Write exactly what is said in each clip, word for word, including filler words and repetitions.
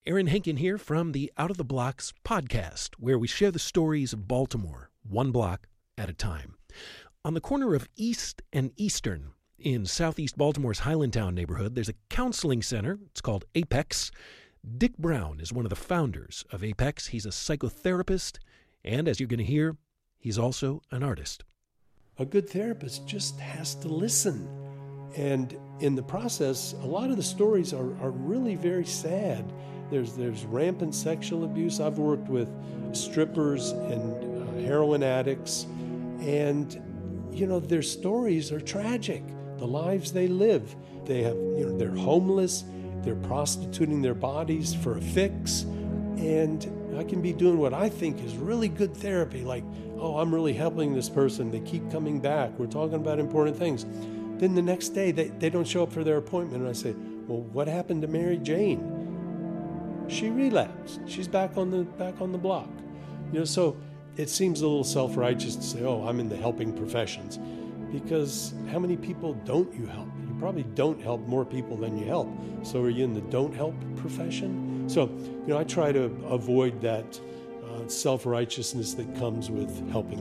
Aaron Henkin here from the Out of the Blocks podcast, where we share the stories of Baltimore, one block at a time. On the corner of East and Eastern in southeast Baltimore's Highlandtown neighborhood, there's a counseling center. It's called Apex. Dick Brown is one of the founders of Apex. He's a psychotherapist, and as you're going to hear, he's also an artist. A good therapist just has to listen. And in the process, a lot of the stories are, are really very sad. There's there's rampant sexual abuse. I've worked with strippers and uh, heroin addicts, and you know their stories are tragic. The lives they live. They have you know they're homeless. They're prostituting their bodies for a fix, and I can be doing what I think is really good therapy. Like, oh, I'm really helping this person. They keep coming back. We're talking about important things. Then the next day they, they don't show up for their appointment, and I say, well, what happened to Mary Jane? She relapsed. She's back on the back on the block. You know, so it seems a little self-righteous to say, oh, I'm in the helping professions. Because how many people don't you help? You probably don't help more people than you help. So are you in the don't help profession? So, you know, I try to avoid that uh, self-righteousness that comes with helping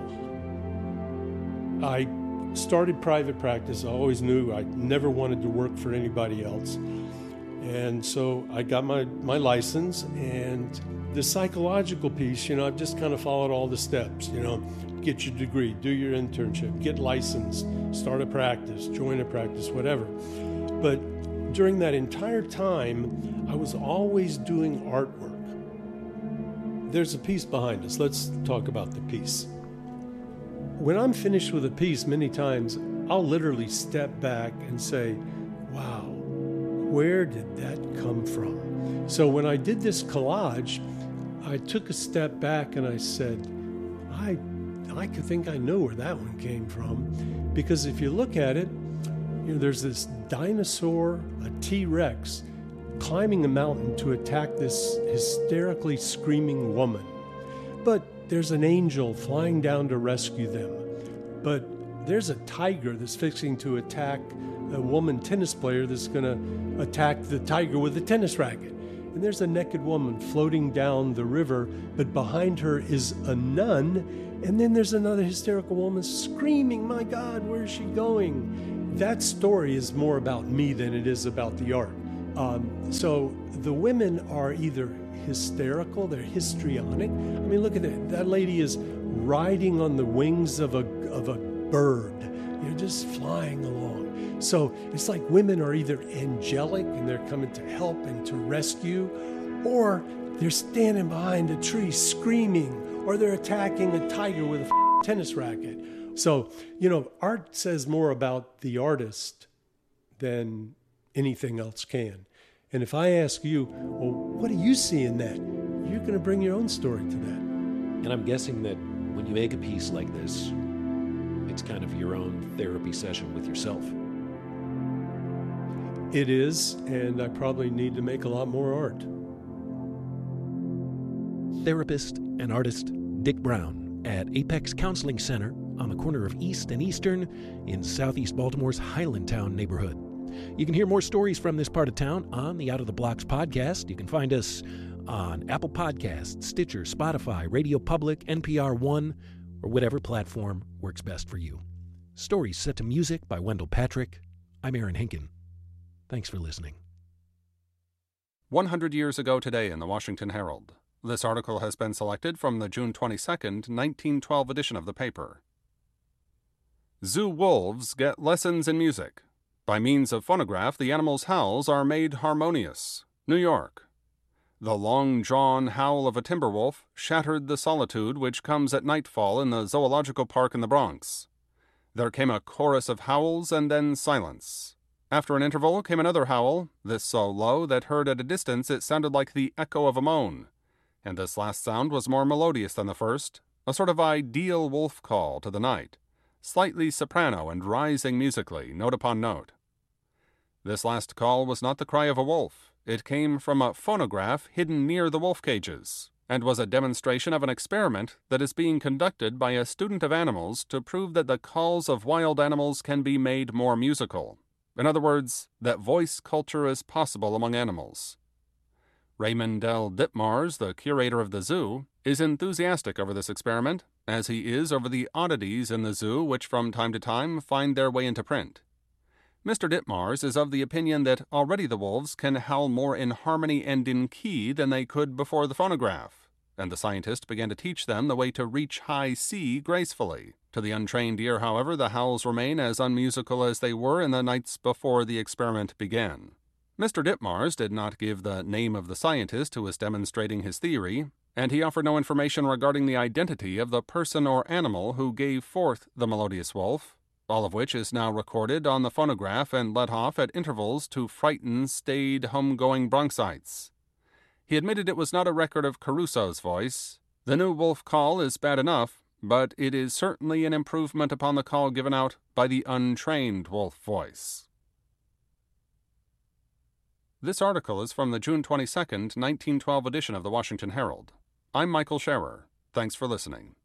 people. I started private practice. I always knew I never wanted to work for anybody else. And so I got my, my license, and the psychological piece, you know, I've just kind of followed all the steps, you know, get your degree, do your internship, get licensed, start a practice, join a practice, whatever. But during that entire time, I was always doing artwork. There's a piece behind us. Let's talk about the piece. When I'm finished with a piece, many times I'll literally step back and say, wow, where did that come from? So when I did this collage, I took a step back and I said, I I could think I know where that one came from. Because if you look at it, you know, there's this dinosaur, a T-Rex, climbing a mountain to attack this hysterically screaming woman. But there's an angel flying down to rescue them. But there's a tiger that's fixing to attack a woman tennis player that's going to attack the tiger with a tennis racket. And there's a naked woman floating down the river, but behind her is a nun. And then there's another hysterical woman screaming, my God, where is she going? That story is more about me than it is about the art. Um, so the women are either hysterical, they're histrionic. I mean, look at that. That lady is riding on the wings of a, of a bird. You're just flying along. So it's like women are either angelic and they're coming to help and to rescue, or they're standing behind a tree screaming, or they're attacking a tiger with a f- tennis racket. So, you know, art says more about the artist than anything else can. And if I ask you, well, what do you see in that? You're going to bring your own story to that. And I'm guessing that when you make a piece like this, it's kind of your own therapy session with yourself. It is, and I probably need to make a lot more art. Therapist and artist Dick Brown at Apex Counseling Center on the corner of East and Eastern in southeast Baltimore's Highlandtown neighborhood. You can hear more stories from this part of town on the Out of the Blocks podcast. You can find us on Apple Podcasts, Stitcher, Spotify, Radio Public, N P R One, or whatever platform works best for you. Stories set to music by Wendell Patrick. I'm Aaron Henkin. Thanks for listening. one hundred years ago today in the Washington Herald. This article has been selected from the June twenty-second, nineteen twelve edition of the paper. Zoo wolves get lessons in music. By means of phonograph, the animals' howls are made harmonious. New York. The long-drawn howl of a timber wolf shattered the solitude which comes at nightfall in the Zoological Park in the Bronx. There came a chorus of howls and then silence. After an interval came another howl, this so low that heard at a distance it sounded like the echo of a moan. And this last sound was more melodious than the first, a sort of ideal wolf call to the night, slightly soprano and rising musically, note upon note. This last call was not the cry of a wolf. It came from a phonograph hidden near the wolf cages, and was a demonstration of an experiment that is being conducted by a student of animals to prove that the calls of wild animals can be made more musical. In other words, that voice culture is possible among animals. Raymond L. Ditmars, the curator of the zoo, is enthusiastic over this experiment, as he is over the oddities in the zoo which from time to time find their way into print. Mister Ditmars is of the opinion that already the wolves can howl more in harmony and in key than they could before the phonograph, and the scientist began to teach them the way to reach high C gracefully. To the untrained ear, however, the howls remain as unmusical as they were in the nights before the experiment began. Mister Ditmars did not give the name of the scientist who was demonstrating his theory, and he offered no information regarding the identity of the person or animal who gave forth the melodious wolf, all of which is now recorded on the phonograph and let off at intervals to frighten staid, home-going bronchites. He admitted it was not a record of Caruso's voice. The new wolf call is bad enough, but it is certainly an improvement upon the call given out by the untrained wolf voice. This article is from the June twenty-second, nineteen twelve edition of the Washington Herald. I'm Michael Scherer. Thanks for listening.